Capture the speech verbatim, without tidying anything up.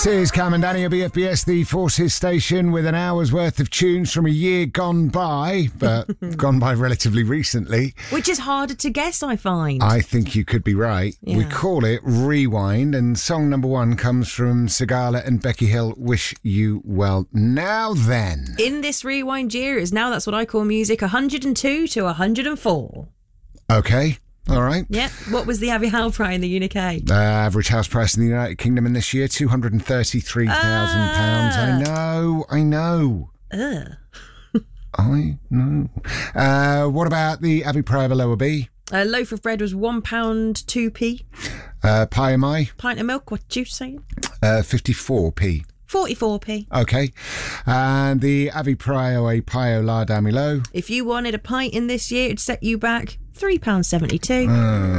This is Cam and Danny at B F B S, the Forces station, with an hour's worth of tunes from a year gone by, but gone by relatively recently. Which is harder to guess, I find. I think you could be right. Yeah. We call it Rewind, and song number one comes from Sigala and Becky Hill, Wish You Well. Now then. In this Rewind year, is now that's what I call music, one hundred two to one hundred four. Okay. All right. Yeah. What was the average house price in the U K? Uh, average house price in the United Kingdom in this year, two hundred thirty-three thousand pounds. Ah. I know, I know. Ugh. I know. Uh, what about the Abbey Pie of a Lower B? A loaf of bread was one pound two p. Uh, Pie am I? Pint of milk, what you saying? Uh, fifty-four p. forty-four p. Okay. And the Abbey Pie o a Pie o la Damilo? If you wanted a pint in this year, it'd set you back three pounds seventy-two. Uh,